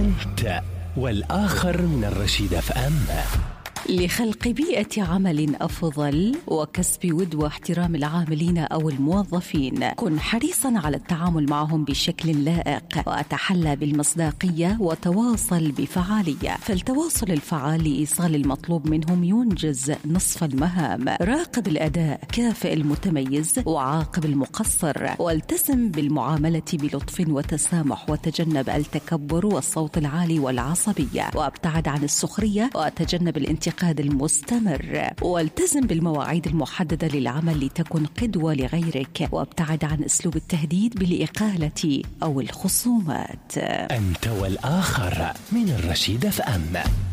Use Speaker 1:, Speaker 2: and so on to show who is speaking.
Speaker 1: أنت والآخر من الرشيد FM.
Speaker 2: لخلق بيئة عمل أفضل وكسب ود واحترام العاملين أو الموظفين، كن حريصا على التعامل معهم بشكل لائق وأتحلى بالمصداقية وتواصل بفعالية، فالتواصل الفعال لإيصال المطلوب منهم ينجز نصف المهام. راقب الأداء، كافئ المتميز وعاقب المقصر، والتزم بالمعاملة بلطف وتسامح، وتجنب التكبر والصوت العالي والعصبية، وابتعد عن السخرية وتجنب الانتقاد المستمر، والتزم بالمواعيد المحددة للعمل لتكن قدوة لغيرك، وابتعد عن أسلوب التهديد بالإقالة أو الخصومات.
Speaker 1: أنت والآخر من الرشيد FM.